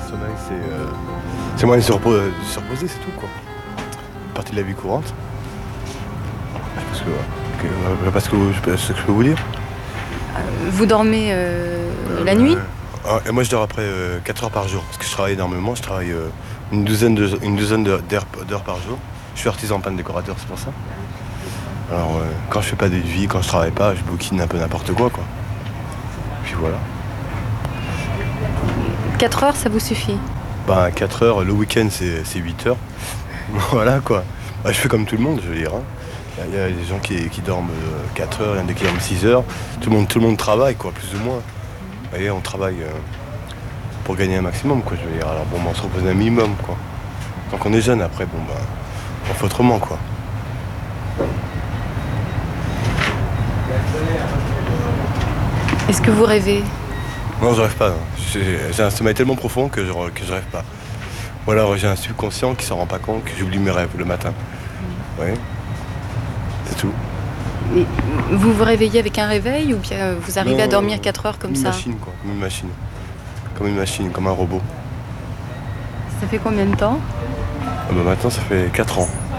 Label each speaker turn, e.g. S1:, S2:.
S1: sommeil, c'est moyen de se reposer, c'est tout quoi. Une partie de la vie courante. Je sais pas ce que je peux vous dire.
S2: Vous dormez la nuit?
S1: Et moi je dors après 4 heures par jour, parce que je travaille énormément, je travaille une douzaine d'heures par jour. Je suis artisan peintre décorateur, c'est pour ça. Alors quand je fais pas de vie, quand je travaille pas, je bouquine un peu n'importe quoi. Puis voilà.
S2: 4 heures, ça vous suffit?
S1: 4 heures, le week-end c'est 8 heures. Voilà quoi. Je fais comme tout le monde, je veux dire. Hein. Il y a des gens qui dorment 4 heures, il y en a qui dorment 6 heures. Tout le monde travaille quoi, plus ou moins. Vous voyez, on travaille pour gagner un maximum quoi, je veux dire. Alors on se repose un minimum quoi. Tant qu'on est jeune, après on fait autrement quoi.
S2: Est-ce que vous rêvez?
S1: Non, je rêve pas. Non. J'ai un sommeil tellement profond que je rêve pas. Ou alors j'ai un subconscient qui s'en rend pas compte que j'oublie mes rêves le matin. Oui. C'est tout.
S2: Et vous vous réveillez avec un réveil ou bien vous arrivez à dormir 4 heures comme ça?
S1: Une machine quoi, comme une machine. Comme une machine, comme un robot.
S2: Ça fait combien de temps?
S1: Maintenant ça fait 4 ans.